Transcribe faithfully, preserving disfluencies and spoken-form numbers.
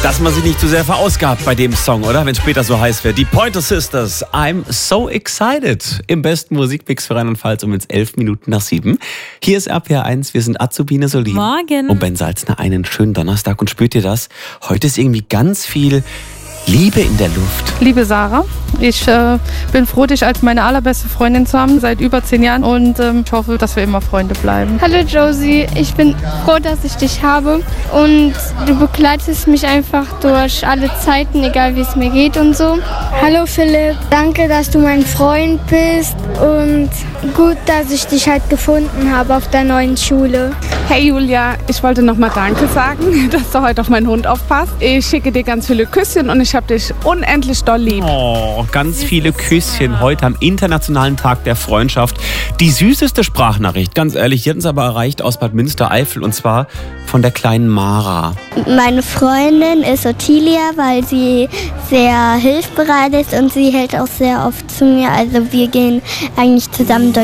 Dass man sich nicht zu sehr verausgabt bei dem Song, oder? Wenn es später so heiß wird. Die Pointer Sisters, I'm so excited. Im besten Musikmix für Rheinland-Pfalz um jetzt elf Minuten nach sieben. Hier ist R P R eins, wir sind Azubine Solin. Morgen. Und Ben Salzner, einen schönen Donnerstag. Und spürt ihr das? Heute ist irgendwie ganz viel Liebe in der Luft. Liebe Sarah, ich äh, bin froh, dich als meine allerbeste Freundin zu haben, seit über zehn Jahren. Und ähm, ich hoffe, dass wir immer Freunde bleiben. Hallo Josie, ich bin froh, dass ich dich habe. Und du begleitest mich einfach durch alle Zeiten, egal wie es mir geht und so. Hallo Philipp, danke, dass du mein Freund bist. Und gut, dass ich dich halt gefunden habe auf der neuen Schule. Hey Julia, ich wollte nochmal Danke sagen, dass du heute auf meinen Hund aufpasst. Ich schicke dir ganz viele Küsschen und ich habe dich unendlich doll lieb. Oh, ganz viele Küsschen heute am Internationalen Tag der Freundschaft. Die süßeste Sprachnachricht, ganz ehrlich, die hat uns aber erreicht aus Bad Münstereifel und zwar von der kleinen Mara. Meine Freundin ist Ottilia, weil sie sehr hilfsbereit ist und sie hält auch sehr oft zu mir. Also wir gehen eigentlich zusammen durch